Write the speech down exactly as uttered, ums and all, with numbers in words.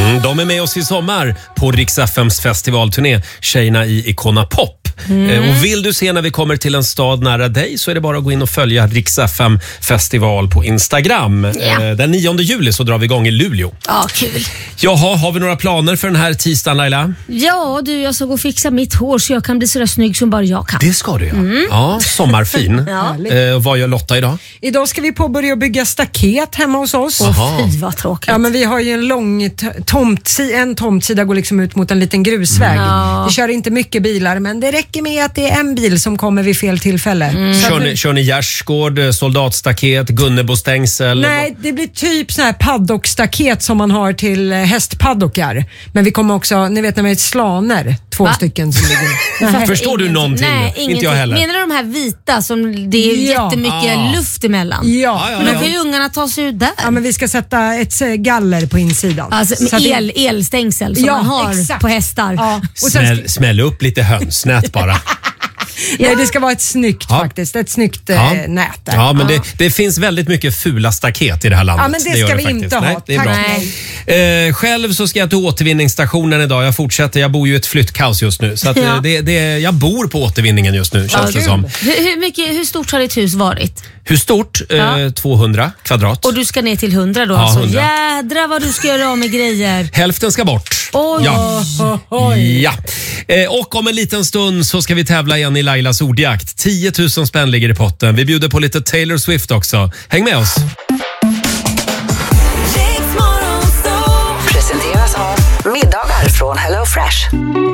Mm, de är med oss i sommar på Rix F M:s festivalturné, Tjejerna i Icona Pop. Mm. Och vill du se när vi kommer till en stad nära dig så är det bara att gå in och följa Rix F M festival på Instagram. Ja. Den nionde juli så drar vi igång i Luleå. Ja, kul. Jaha, har vi några planer för den här tisdagen, Laila? Ja, du, jag ska gå och fixa mitt hår så jag kan bli så där snygg som bara jag kan. Det ska du, ja. Mm. Ja, sommarfin. Ja. Eh, vad gör Lotta idag? Idag ska vi påbörja bygga staket hemma hos oss. Åh, fy vad tråkigt. Ja, men vi har ju en lång t- tomtsida, en tomtsida går liksom ut mot en liten grusväg. Mm. Ja. Vi kör inte mycket bilar, men det räcker med att det är en bil som kommer vid fel tillfälle. Mm. Kör, ni, kör ni gärdsgård, soldatstaket, Gunnebostängsel? Nej, det blir typ sån här paddockstaket som man har till hästpaddockar. Men vi kommer också, ni vet när man är slaner, två Va? stycken som ligger. Förstår du någonting? Nej, inte jag heller. Menar du de här vita som det är ja. jättemycket ah. luft emellan? Ja. Ja, ja, men ja. då kan ju ungarna ta sig ut där. Ja, men vi ska sätta ett galler på insidan. Alltså med el, det... elstängsel som ja, man har exakt. på hästar. Ja. Och Smäll, ska... Smäll upp lite hönsnät bara. Ja. Nej, det ska vara ett snyggt ja. faktiskt. Ett snyggt ja. eh, nät där. Ja, men ja. Det, det finns väldigt mycket fula staket i det här landet. Ja, men det, det ska det vi inte ha. Nej, det är Tack, bra. nej. Eh, själv så ska jag till återvinningsstationen idag. Jag fortsätter. Jag bor ju i ett flyttkaos just nu. Så att, ja. det, det, jag bor på återvinningen just nu, känns ja, det som. Hur, hur, mycket, hur stort har ditt hus varit? Hur stort? Ja. Eh, tvåhundra kvadrat. Och du ska ner till hundra då? Ja, alltså. hundra. Jädra vad du ska göra av med grejer. Hälften ska bort. Oj. Ja. Oj. ja. Eh, och om en liten stund så ska vi tävla igen i Lailas ordjakt. tio tusen spänn ligger i potten. Vi bjuder på lite Taylor Swift också. Häng med oss. Presenteras av Middagar från Hello Fresh.